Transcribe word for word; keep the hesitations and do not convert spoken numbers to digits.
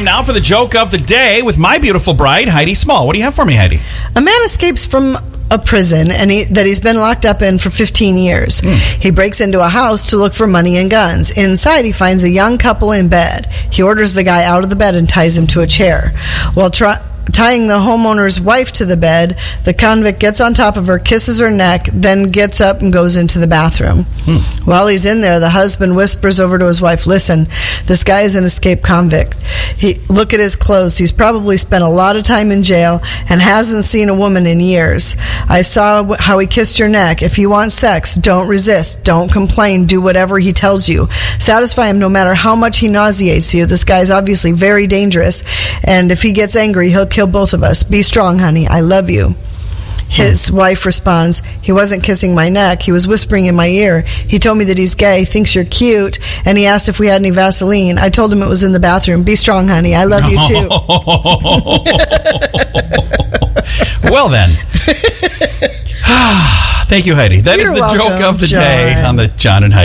now for the joke of the day with my beautiful bride, Heidi Small. What do you have for me, Heidi? A man escapes from a prison and he, that he's been locked up in for fifteen years. Mm. He breaks into a house to look for money and guns. Inside, he finds a young couple in bed. He orders the guy out of the bed and ties him to a chair. While trying... Tying the homeowner's wife to the bed, the convict gets on top of her, kisses her neck, then gets up and goes into the bathroom. Hmm. While he's in there, the husband whispers over to his wife, "Listen, this guy is an escaped convict. He, look at his clothes. He's probably spent a lot of time in jail and hasn't seen a woman in years. I saw how he kissed your neck. If you want sex, don't resist. Don't complain. Do whatever he tells you. Satisfy him no matter how much he nauseates you. This guy's obviously very dangerous, and if he gets angry, he'll kill both of us. Be strong, honey. I love you." His hmm. wife responds, "He wasn't kissing my neck. He was whispering in my ear. He told me that he's gay, thinks you're cute, and he asked if we had any Vaseline. I told him it was in the bathroom. Be strong, honey. I love you too." Well then. Thank you, Heidi. That You're is the welcome, joke of the John. day on the John and Heidi